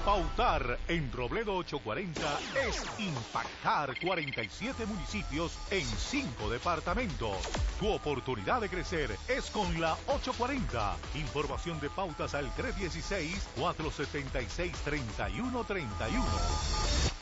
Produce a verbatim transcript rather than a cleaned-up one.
Pautar en Robledo ochocientos cuarenta es impactar cuarenta y siete municipios en cinco departamentos. Tu oportunidad de crecer es con la ochocientos cuarenta. Información de pautas al tres uno seis, cuatro siete seis, tres uno tres uno.